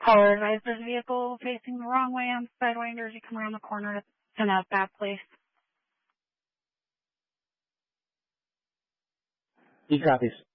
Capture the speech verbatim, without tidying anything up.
Caller advised there's a vehicle facing the wrong way on Sidewinder as you come around the corner. It's in a bad place. He copies.